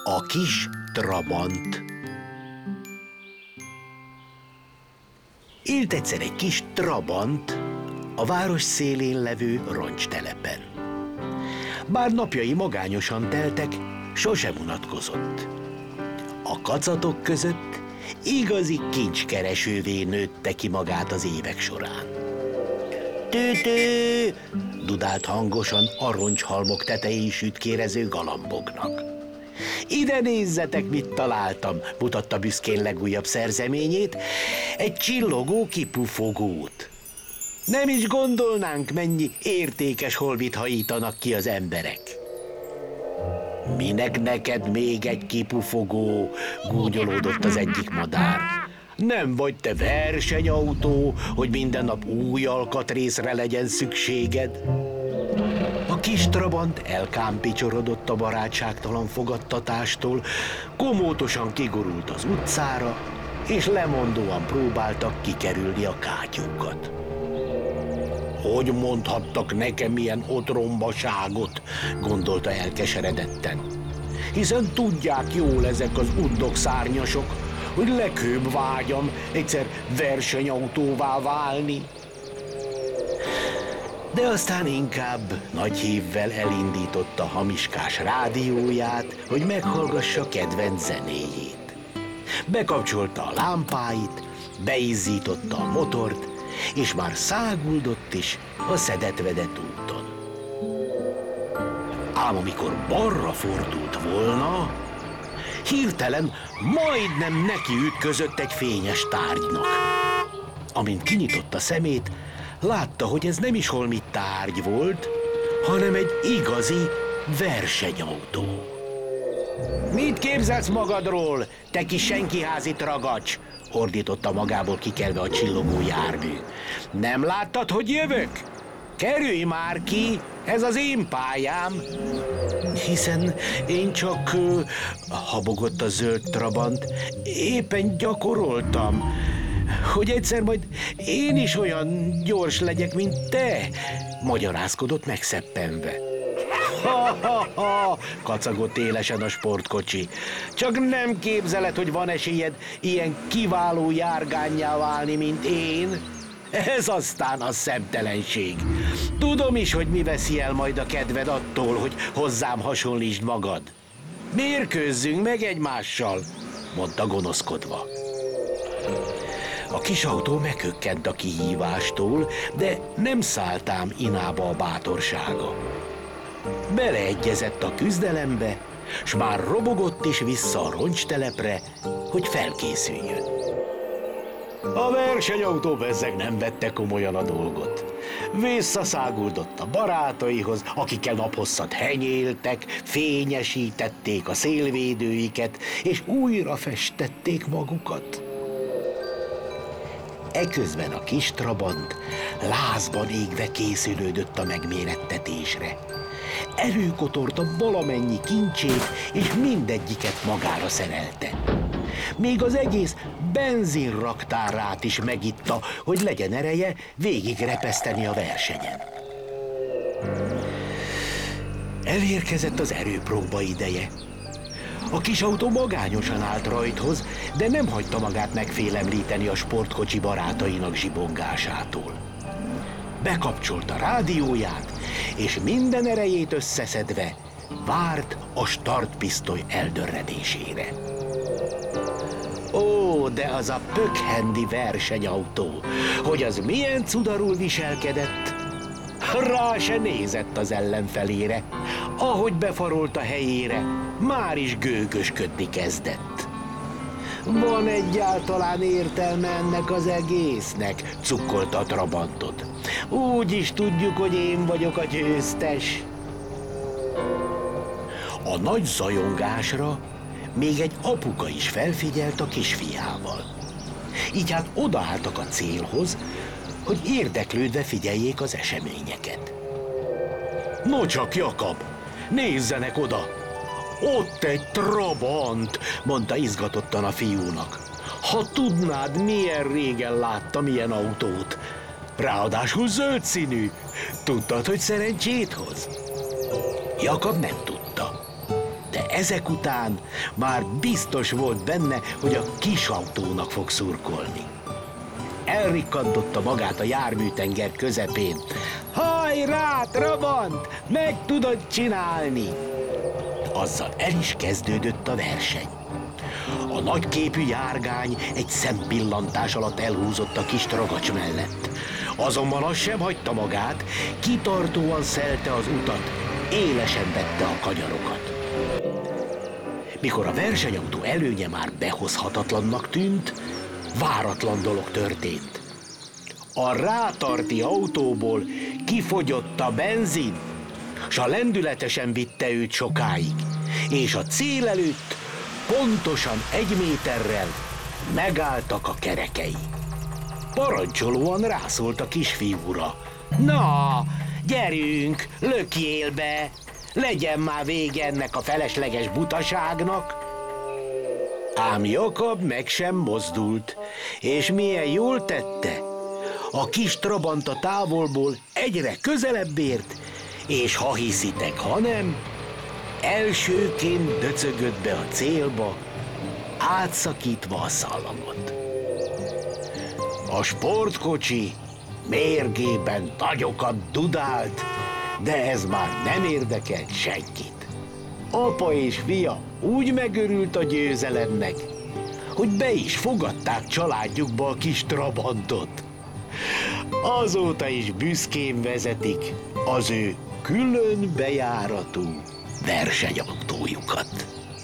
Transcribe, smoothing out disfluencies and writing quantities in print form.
A kis Trabant. Élt egyszer egy kis Trabant a város szélén levő roncstelepen. Bár napjai magányosan teltek, sosem unatkozott. A kacatok között igazi kincskeresővé nőtte ki magát az évek során. Tű-tű! Dudált hangosan a roncshalmok tetején sütkérező galamboknak. Ide nézzetek, mit találtam, mutatta büszkén legújabb szerzeményét, egy csillogó kipufogót. Nem is gondolnánk, mennyi értékes holmit hajítanak ki az emberek. Minek neked még egy kipufogó? Gúnyolódott az egyik madár. Nem vagy te versenyautó, hogy minden nap új alkatrészre legyen szükséged? A kis Trabant elkámpicsorodott a barátságtalan fogadtatástól, komótosan kigurult az utcára, és lemondóan próbáltak kikerülni a kátyúkat. Hogy mondhattak nekem ilyen otrombaságot, gondolta elkeseredetten. Hiszen tudják jól ezek az undok-szárnyasok, hogy leghőbb vágyam egyszer versenyautóvá válni. De aztán inkább nagy hívvel elindította hamiskás rádióját, hogy meghallgassa kedvenc zenéjét. Bekapcsolta a lámpáit, beizzította a motort, és már száguldott is a szedett-vedett úton. Ám amikor balra fordult volna, hirtelen majdnem neki ütközött egy fényes tárgynak. Amint kinyitotta szemét, látta, hogy ez nem is holmi tárgy volt, hanem egy igazi versenyautó. Mit képzelsz magadról, te kis senkiházi tragacs? Ordította magából kikelve a csillogó jármű. Nem láttad, hogy jövök? Kerülj már ki, ez az én pályám. Hiszen én csak, habogott a zöld Trabant, éppen gyakoroltam, hogy egyszer majd én is olyan gyors legyek, mint te, magyarázkodott megszeppenve. Ha-ha-ha, kacagott élesen a sportkocsi. Csak nem képzeled, hogy van esélyed ilyen kiváló járgánnyá válni, mint én? Ez aztán a szemtelenség. Tudom is, hogy mi veszi el majd a kedved attól, hogy hozzám hasonlítsd magad. Mérkőzzünk meg egymással, mondta gonoszkodva. A kis autó meghökkent a kihívástól, de nem szállt ám inába a bátorsága. Beleegyezett a küzdelembe, s már robogott is vissza a roncstelepre, hogy felkészüljön. A versenyautó bezzeg nem vette komolyan a dolgot. Visszaszáguldott a barátaihoz, akikkel naphosszat henyéltek, fényesítették a szélvédőiket, és újra festették magukat. Eközben a kis Trabant lázban égve készülődött a megmérettetésre. Előkotorta valamennyi kincsét, és mindegyiket magára szerelte. Még az egész benzinraktárát is megitta, hogy legyen ereje végigrepeszteni a versenyen. Elérkezett az erőpróba ideje. A kis autó magányosan állt rajthoz, de nem hagyta magát megfélemlíteni a sportkocsi barátainak zsibongásától. Bekapcsolta rádióját, és minden erejét összeszedve várt a startpisztoly eldörredésére. Ó, de az a pökhendi versenyautó, hogy az milyen cudarul viselkedett! Rá se nézett az ellenfelére, ahogy befarolt a helyére, már is gőgösködni kezdett. Van egyáltalán értelme ennek az egésznek, cukkolta a Trabantot. Úgy is tudjuk, hogy én vagyok a győztes. A nagy zajongásra még egy apuka is felfigyelt a kisfiával. Így hát odaálltak a célhoz, hogy érdeklődve figyeljék az eseményeket. No csak, Jakab, nézzenek oda! Ott egy Trabant, mondta izgatottan a fiúnak. Ha tudnád, milyen régen láttam ilyen autót. Ráadásul zöld színű. Tudtad, hogy szerencsét hoz? Jakab nem tudta, de ezek után már biztos volt benne, hogy a kis autónak fog szurkolni. Elrikkantotta magát a járműtenger közepén. Hajrá, Trabant! Meg tudod csinálni! Azzal el is kezdődött a verseny. A nagyképű járgány egy szempillantás alatt elhúzott a kis tragacs mellett. Azonban az sem hagyta magát, kitartóan szelte az utat, élesen vette a kanyarokat. Mikor a versenyautó előnye már behozhatatlannak tűnt, váratlan dolog történt. A rátarti autóból kifogyott a benzin, s a lendületesen vitte őt sokáig, és a cél előtt pontosan 1 méterrel megálltak a kerekei. Parancsolóan rászólt a kisfiúra. Na, gyerünk, lökjél be! Legyen már vége ennek a felesleges butaságnak! Ám Jakab meg sem mozdult, és milyen jól tette. A kis Trabant a távolból egyre közelebb ért, és ha hiszitek, ha nem, elsőként döcögött be a célba, átszakítva a szallagot. A sportkocsi mérgében nagyokat dudált, de ez már nem érdekelt senkit. Apa és fia úgy megörült a győzelemnek, hogy be is fogadták családjukba a kis Trabantot. Azóta is büszkén vezetik az ő külön bejáratú versenyautójukat.